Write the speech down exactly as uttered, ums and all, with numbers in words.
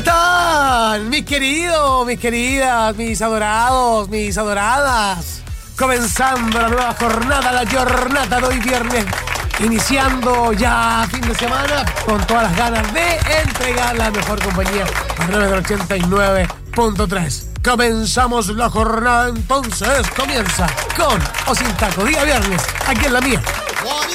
están, mis queridos, mis queridas, mis adorados, mis adoradas? Comenzando la nueva jornada, la jornada de hoy viernes, iniciando ya fin de semana con todas las ganas de entregar la mejor compañía a través del ochenta y nueve punto tres. Comenzamos la jornada, entonces comienza con o sin taco, día viernes, aquí en la mía.